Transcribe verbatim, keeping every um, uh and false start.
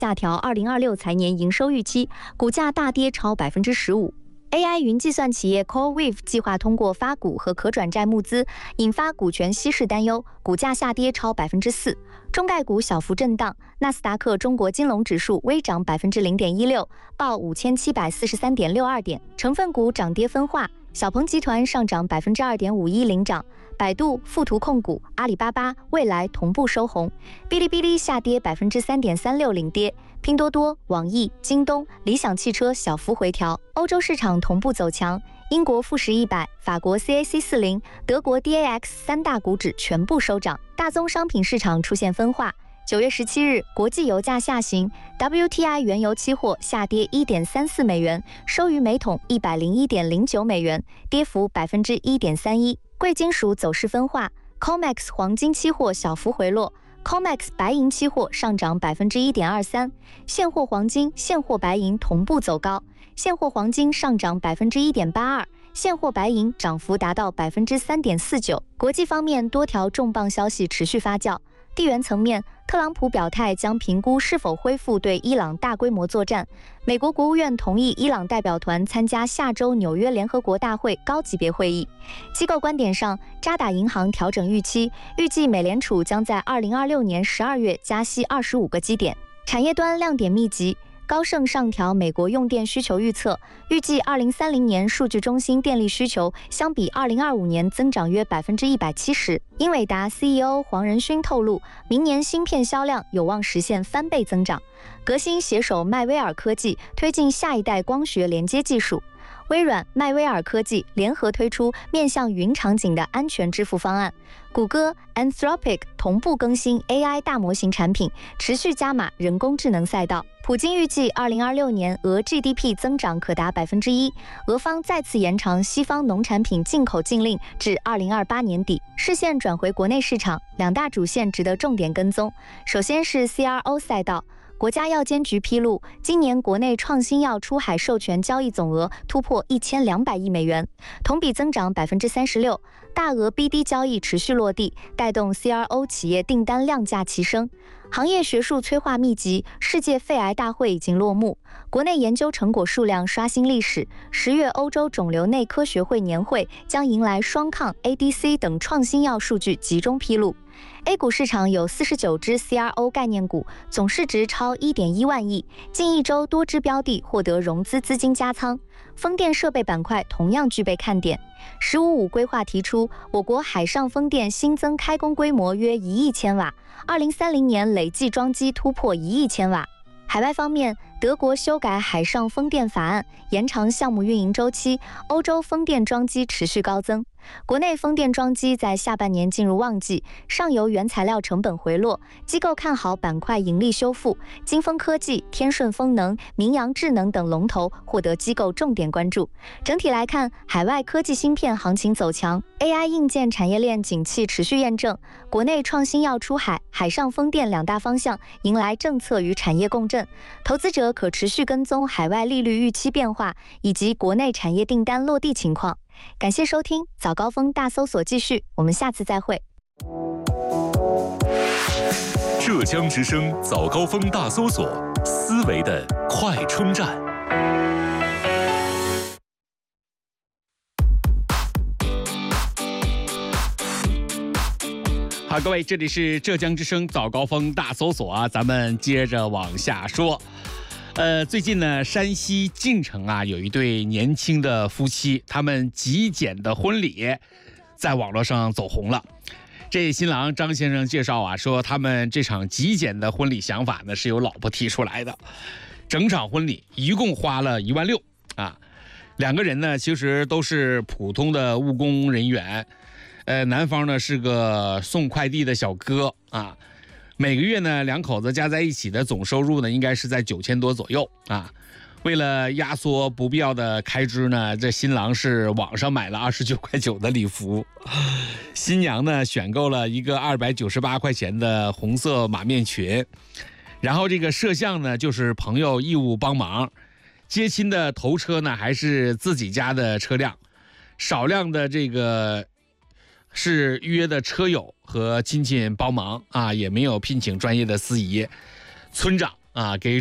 下调二零二六财年营收预期，股价大跌超百分之十五。A I 云计算企业 CoreWeave 计划通过发股和可转债募资，引发股权稀释担忧，股价下跌超百分之四。中概股小幅震荡，纳斯达克中国金融指数微涨百分之零点一六，报五千七百四十三点六二点。成分股涨跌分化，小鹏集团上涨百分之二点五一领涨，百度、富途控股、阿里巴巴、蔚来同步收红，哔哩哔哩下跌百分之三点三六领跌。拼多多、网易、京东、理想汽车小幅回调，欧洲市场同步走强，英国富时一百、法国 C A C 四十、德国 D A X 三大股指全部收涨，大宗商品市场出现分化。九月十七日，国际油价下行 ，W T I 原油期货下跌一点三四美元，收于每桶一百零一点零九美元，跌幅百分之一点三一。贵金属走势分化 ，C O M E X 黄金期货小幅回落。C O M E X 白银期货上涨百分之一点二三，现货黄金、现货白银同步走高，现货黄金上涨百分之一点八二，现货白银涨幅达到百分之三点四九。国际方面，多条重磅消息持续发酵。地缘层面，特朗普表态将评估是否恢复对伊朗大规模作战。美国国务院同意伊朗代表团参加下周纽约联合国大会高级别会议。机构观点上，渣打银行调整预期，预计美联储将在二零二六年十二月加息二十五个基点。产业端亮点密集。高盛上调美国用电需求预测，预计二零三零年数据中心电力需求相比二零二五年增长约百分之一百七十。英伟达 C E O 黄仁勋透露，明年芯片销量有望实现翻倍增长。革新携手迈威尔科技推进下一代光学连接技术。微软、迈威尔科技联合推出面向云场景的安全支付方案。谷歌、Anthropic 同步更新 A I 大模型产品，持续加码人工智能赛道。普京预计二零二六年俄 G D P 增长可达百分之一，俄方再次延长西方农产品进口禁令至二零二八年底。视线转回国内市场，两大主线值得重点跟踪。首先是 C R O 赛道。国家药监局披露，今年国内创新药出海授权交易总额突破一千两百亿美元，同比增长百分之三十六。大额 B D 交易持续落地，带动 C R O 企业订单量价齐升。行业学术催化密集，世界肺癌大会已经落幕，国内研究成果数量刷新历史。十月欧洲肿瘤内科学会年会将迎来双抗、A D C 等创新药数据集中披露。A 股市场有四十九只 C R O 概念股，总市值超 一点一万亿，近一周多只标的获得融资资金加仓。风电设备板块同样具备看点。十五五规划提出，我国海上风电新增开工规模约一亿千瓦，二零三零年累计装机突破一亿千瓦。海外方面，德国修改海上风电法案，延长项目运营周期，欧洲风电装机持续高增。国内风电装机在下半年进入旺季，上游原材料成本回落，机构看好板块盈利修复，金风科技、天顺风能、明阳智能等龙头获得机构重点关注。整体来看，海外科技芯片行情走强， A I 硬件产业链景气持续验证，国内创新药出海、海上风电两大方向迎来政策与产业共振，投资者可持续跟踪海外利率预期变化以及国内产业订单落地情况。感谢收听早高峰大搜索继续，我们下次再会。 浙江之声早高峰大搜索，思维的快充站。 好，各位，这里是浙江之声早高峰大搜索啊，咱们接着往下说。呃，最近呢，山西晋城啊，有一对年轻的夫妻，他们极简的婚礼在网络上走红了。这新郎张先生介绍啊，说他们这场极简的婚礼想法呢，是由老婆提出来的。整场婚礼一共花了一万六啊，两个人呢，其实都是普通的务工人员。呃，男方呢是个送快递的小哥啊。每个月呢，两口子加在一起的总收入呢，应该是在九千多左右啊。为了压缩不必要的开支呢，这新郎是网上买了二十九块九的礼服，新娘呢选购了一个二百九十八块钱的红色马面裙，然后这个摄像呢就是朋友义务帮忙，接亲的头车呢还是自己家的车辆，少量的这个。是约的车友和亲戚帮忙啊，也没有聘请专业的司仪。村长啊，给